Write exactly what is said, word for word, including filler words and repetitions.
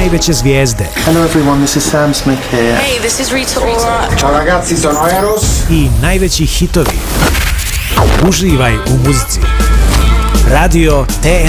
najveće zvijezde. Hello everyone, this is Sam Smith here. Hey, this is Rita Ora. Ciao ragazzi, sono Eros. I najveći hitovi. Uživaj u muzici. Radio T